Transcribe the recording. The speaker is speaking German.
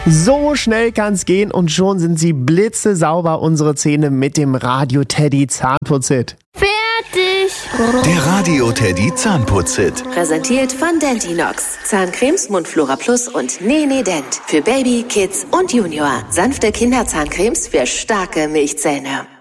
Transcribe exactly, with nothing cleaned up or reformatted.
So schnell kann's gehen und schon sind sie blitzesauber, unsere Zähne mit dem Radio Teddy Zahnputzhit. Fertig! Der Radio Teddy Zahnputzhit. Präsentiert von Dentinox. Zahncremes, Mundflora Plus und Nene Dent. Für Baby, Kids und Junior. Sanfte Kinderzahncremes für starke Milchzähne.